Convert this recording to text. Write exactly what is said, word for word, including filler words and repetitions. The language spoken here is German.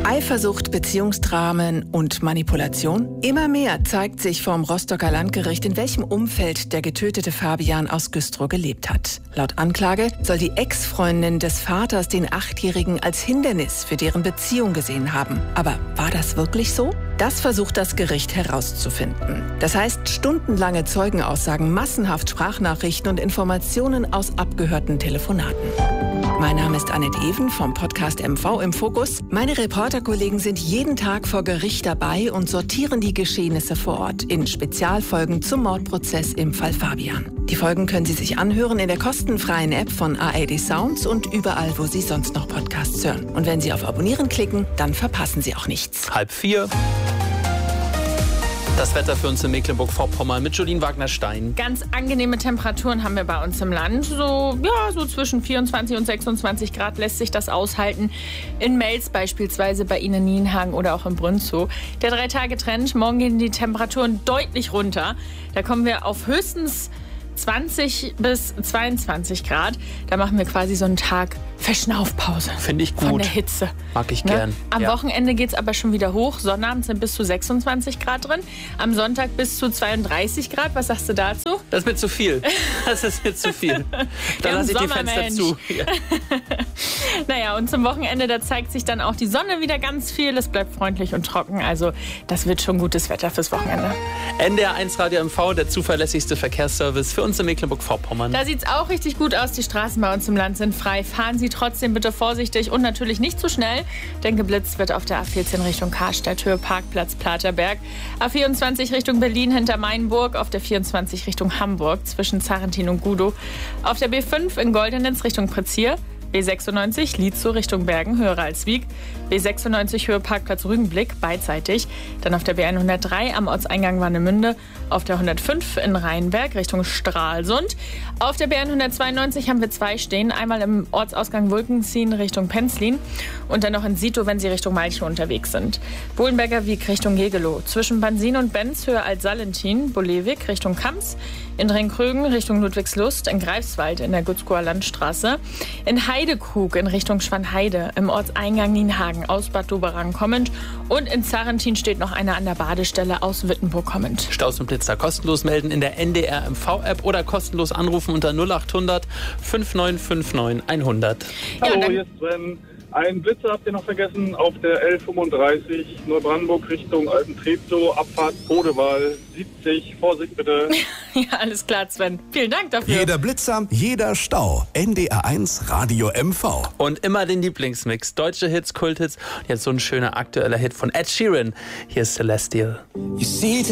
Eifersucht, Beziehungsdramen und Manipulation? Immer mehr zeigt sich vom Rostocker Landgericht, in welchem Umfeld der getötete Fabian aus Güstrow gelebt hat. Laut Anklage soll die Ex-Freundin des Vaters den Achtjährigen als Hindernis für deren Beziehung gesehen haben. Aber war das wirklich so? Das versucht das Gericht herauszufinden. Das heißt, stundenlange Zeugenaussagen, massenhaft Sprachnachrichten und Informationen aus abgehörten Telefonaten. Mein Name ist Annette Even vom Podcast M V im Fokus. Meine Reporterkollegen sind jeden Tag vor Gericht dabei und sortieren die Geschehnisse vor Ort in Spezialfolgen zum Mordprozess im Fall Fabian. Die Folgen können Sie sich anhören in der kostenfreien App von A R D Sounds und überall, wo Sie sonst noch Podcasts hören. Und wenn Sie auf Abonnieren klicken, dann verpassen Sie auch nichts. Halb vier. Das Wetter für uns in Mecklenburg-Vorpommern mit Jolien Wagner-Stein. Ganz angenehme Temperaturen haben wir bei uns im Land. So, ja, so zwischen vierundzwanzig und sechsundzwanzig Grad lässt sich das aushalten. In Mels beispielsweise, bei Ihnen in Nienhagen oder auch in Brünzow. Der Drei-Tage-Trend, morgen gehen die Temperaturen deutlich runter. Da kommen wir auf höchstens zwanzig bis zweiundzwanzig Grad. Da machen wir quasi so einen Tag Verschnaufpause. Finde ich gut. Von der Hitze. Mag ich Ne? gern. Am ja. Wochenende geht es aber schon wieder hoch. Sonnabend sind bis zu sechsundzwanzig Grad drin. Am Sonntag bis zu zweiunddreißig Grad. Was sagst du dazu? Das ist mir zu viel. Das ist mir zu viel. Da lasse ich die Fenster zu. Ja. Naja, und zum Wochenende, da zeigt sich dann auch die Sonne wieder ganz viel. Es bleibt freundlich und trocken. Also das wird schon gutes Wetter fürs Wochenende. N D R eins Radio M V, der zuverlässigste Verkehrsservice für uns in Mecklenburg-Vorpommern. Da sieht es auch richtig gut aus. Die Straßen bei uns im Land sind frei. Fahren Sie trotzdem bitte vorsichtig und natürlich nicht zu schnell, denn geblitzt wird auf der A vierzehn Richtung Karstadt, Höhe Parkplatz Platerberg. A vierundzwanzig Richtung Berlin hinter Mainburg, auf der vierundzwanzig Richtung Hamburg zwischen Zarentin und Gudow. Auf der B fünf in Goldenitz Richtung Prezier. B sechsundneunzig Lietzow Richtung Bergen, höher als Wieg. B sechsundneunzig Höhe Parkplatz Rügenblick, beidseitig. Dann auf der B hundertdrei am Ortseingang Warnemünde. Auf der hundertfünf in Rheinberg Richtung Stralsund. Auf der B hundertzweiundneunzig haben wir zwei stehen. Einmal im Ortsausgang Wulkenzien Richtung Penzlin. Und dann noch in Sito, wenn Sie Richtung Malchow unterwegs sind. Bohlenberger Wieg Richtung Gegelow. Zwischen Bansin und Benz höher als Salentin. Bolewig Richtung Kamps. In Drenkrögen Richtung Ludwigslust. In Greifswald in der Gutzkower Landstraße. In Heidekrug in Richtung Schwanheide. Im Ortseingang Nienhagen aus Bad Doberan kommend. Und in Zarentin steht noch einer an der Badestelle aus Wittenburg kommend. Staus und Blitzer kostenlos melden in der N D R M V-App oder kostenlos anrufen unter null acht hundert fünfundneunzig neunundfünfzig hundert. Hallo, Ja, hier ist Sven. Ein Blitzer habt ihr noch vergessen auf der L fünfunddreißig Neubrandenburg Richtung Altentreptow, Abfahrt Bodewahl siebzig. Vorsicht bitte. Ja, alles klar, Sven. Vielen Dank dafür. Jeder Blitzer, jeder Stau. N D R eins Radio M V. Und immer den Lieblingsmix. Deutsche Hits, Kulthits. Jetzt so ein schöner aktueller Hit von Ed Sheeran. Hier ist Celestial. You see